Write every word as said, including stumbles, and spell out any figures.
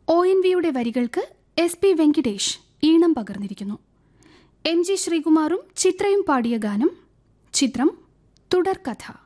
O N വിയുടെ വരികൾക്ക് S P Venkatesh ഈണം പകർന്നിരിക്കുന്നു. എം ജി ശ്രീകുമാറും ചിത്രയും പാടിയ ഗാനം. ചിത്രം തുടർക്കഥ.